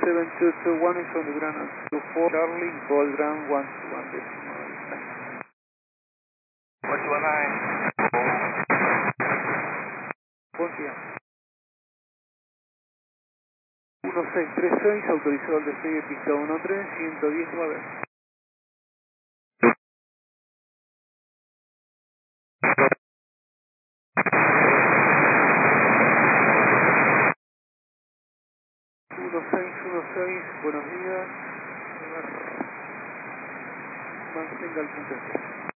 7221 is on the ground at 24 Charlie, Gold ground 121 decimal. 129. Buen día. 1636, autorizado el despegue pista 13, 119. Buenos días. Mantenga el punto.